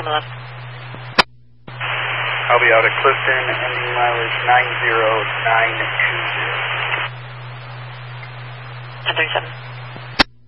11. I'll be out at Clifton, ending mileage 90920. 1037.